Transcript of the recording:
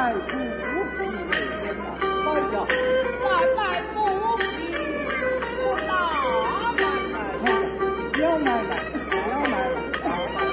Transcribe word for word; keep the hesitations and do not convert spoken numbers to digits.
来不必为人呐。哎呀，慢慢。